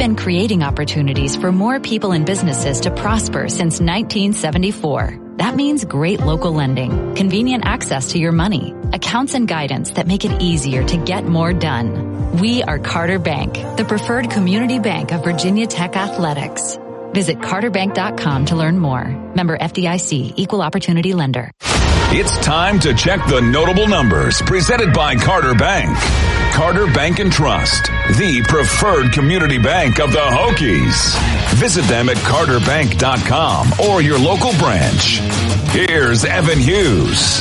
been creating opportunities for more people and businesses to prosper since 1974. That means great local lending, convenient access to your money, accounts and guidance that make it easier to get more done. We are Carter Bank, the preferred community bank of Virginia Tech Athletics. Visit carterbank.com to learn more. Member FDIC, Equal Opportunity Lender. It's time to check the notable numbers presented by Carter Bank. Carter Bank and Trust, the preferred community bank of the Hokies. Visit them at carterbank.com or your local branch. Here's Evan Hughes.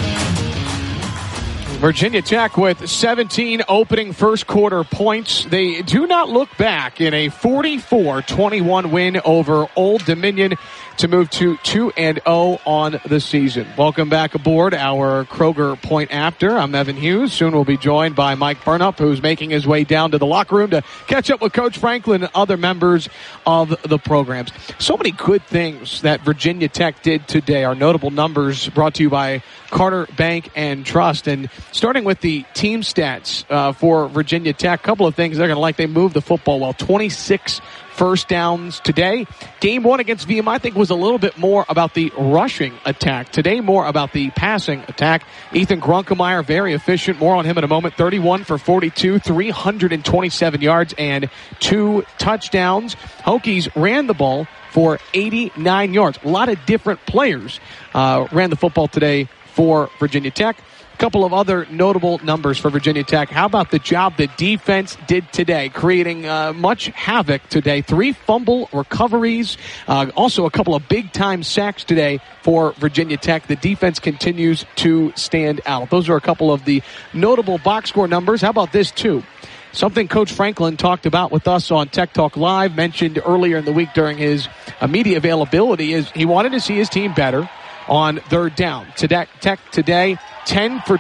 Virginia Tech with 17 opening first quarter points. They do not look back in a 44-21 win over Old Dominion to move to 2-0 on the season. Welcome back aboard our Kroger Point After. I'm Evan Hughes. Soon we'll be joined by Mike Burnup, who's making his way down to the locker room to catch up with Coach Franklin and other members of the programs. So many good things that Virginia Tech did today. Our notable numbers brought to you by Carter Bank and Trust. And starting with the team stats for Virginia Tech, a couple of things they're going to like. They moved the football well. 26 first downs today. Game one against VMI, I think, was a little bit more about the rushing attack. Today, more about the passing attack. Ethan Grunkemeyer, very efficient. More on him in a moment. 31 for 42, 327 yards, and 2 touchdowns. Hokies ran the ball for 89 yards. A lot of different players ran the football today for Virginia Tech. A couple of other notable numbers for Virginia Tech. How about the job the defense did today, creating much havoc today? 3 fumble recoveries, also a couple of big-time sacks today for Virginia Tech. The defense continues to stand out. Those are a couple of the notable box score numbers. How about this, too? Something Coach Franklin talked about with us on Tech Talk Live, mentioned earlier in the week during his media availability, is he wanted to see his team better on third down. Tech today, 10 for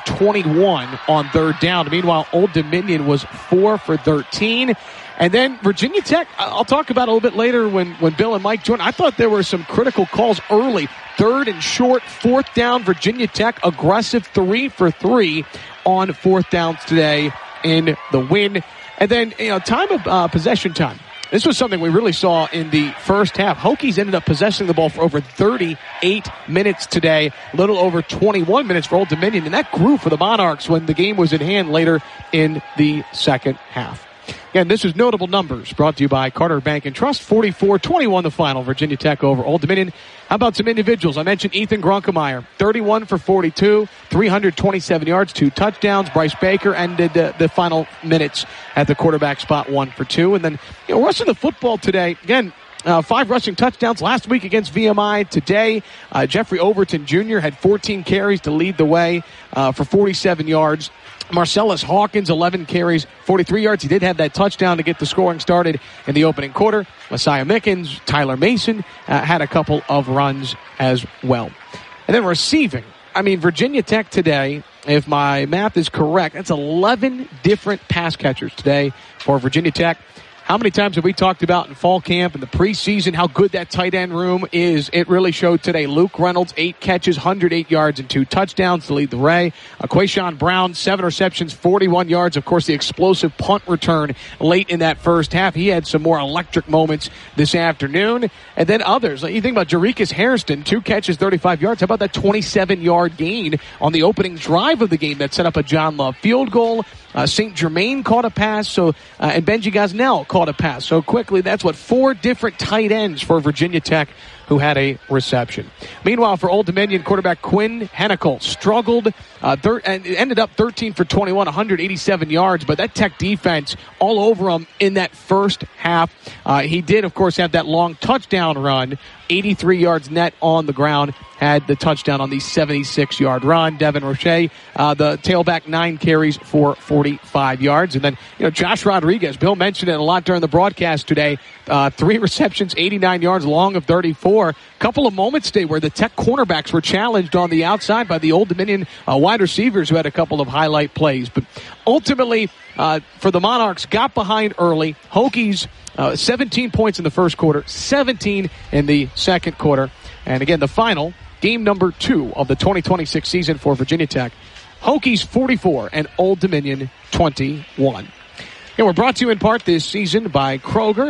21 on third down. Meanwhile, Old Dominion was 4 for 13. And then Virginia Tech, I'll talk about a little bit later when Bill and Mike join. I thought there were some critical calls early. 3rd and short, 4th down. Virginia Tech, aggressive 3 for 3 on 4th downs today in the win. And then, time of possession time. This was something we really saw in the first half. Hokies ended up possessing the ball for over 38 minutes today, a little over 21 minutes for Old Dominion, and that grew for the Monarchs when the game was in hand later in the second half. Again, this is notable numbers brought to you by Carter Bank and Trust. 44-21 the final. Virginia Tech over Old Dominion. How about some individuals? I mentioned Ethan Grunkemeyer, 31 for 42, 327 yards, 2 touchdowns. Bryce Baker ended the final minutes at the quarterback spot, 1 for 2. And then, rushing the football today, again, 5 rushing touchdowns last week against VMI. Today, Jeffrey Overton Jr. had 14 carries to lead the way for 47 yards. Marcellus Hawkins, 11 carries, 43 yards. He did have that touchdown to get the scoring started in the opening quarter. Messiah Mickens, Tyler Mason had a couple of runs as well. And then receiving. Virginia Tech today, if my math is correct, that's 11 different pass catchers today for Virginia Tech. How many times have we talked about in fall camp and the preseason how good that tight end room is? It really showed today. Luke Reynolds, 8 catches, 108 yards, and 2 touchdowns to lead the way. Quayshawn Brown, 7 receptions, 41 yards. Of course, the explosive punt return late in that first half. He had some more electric moments this afternoon. And then others. You think about Jarekus Hairston, 2 catches, 35 yards. How about that 27-yard gain on the opening drive of the game that set up a John Love field goal? St. Germain caught a pass, and Benji Gosnell caught a pass. So quickly, that's 4 different tight ends for Virginia Tech who had a reception. Meanwhile, for Old Dominion, quarterback Quinn Hennicle struggled and ended up 13 for 21, 187 yards, but that Tech defense all over him in that first half. He did, of course, have that long touchdown run, 83 yards net on the ground, had the touchdown on the 76-yard run. Devin Roche, the tailback, 9 carries for 45 yards. And then, Josh Rodriguez, Bill mentioned it a lot during the broadcast today, 3 receptions, 89 yards, long of 34. Couple of moments today where the Tech cornerbacks were challenged on the outside by the Old Dominion wide receivers who had a couple of highlight plays. But ultimately, for the Monarchs, got behind early. Hokies, 17 points in the first quarter, 17 in the second quarter. And again, the final, game number 2 of the 2026 season for Virginia Tech. Hokies 44 and Old Dominion 21. And we're brought to you in part this season by Kroger.